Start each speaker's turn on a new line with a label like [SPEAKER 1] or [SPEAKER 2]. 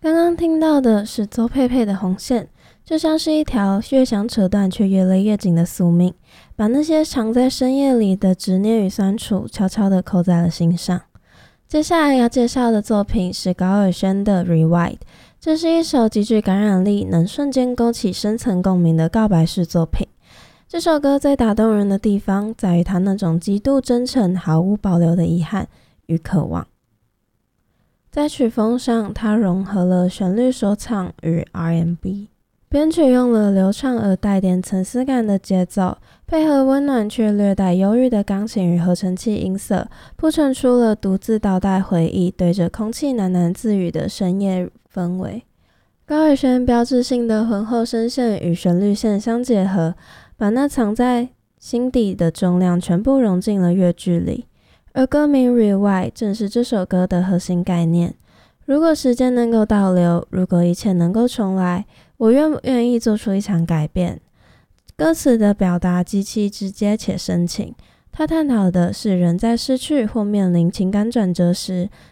[SPEAKER 1] 刚刚听到的是邹佩佩的《红线》，就像是一条越想扯断却越勒越紧的宿命，把那些藏在深夜里的执念与酸楚悄悄地扣在了心上。接下来要介绍的作品是高尔宣的《Rewind》，这是一首极具感染力，能瞬间勾起深层共鸣的告白式作品。这首歌最打动人的地方在于它那种极度真诚、毫无保留的遗憾与渴望。在曲风上，它融合了旋律说唱与 R&B， 编曲用了流畅而带点层次感的节奏，配合温暖却略带忧郁的钢琴与合成器音色，铺陈出了独自倒带回忆，对着空气喃喃自语的深夜氛围。高尔宣标志性的浑厚声线与旋律线相结合，把那藏在心底的重量全部融进了乐句里。而歌名 Rewind 正是这首歌的核心概念。如果时间能够倒流，如果一切能够重来，我愿不愿意做出一场改变？歌词的表达极其直接且深情，它探讨的是人在失去或面临情感转折时，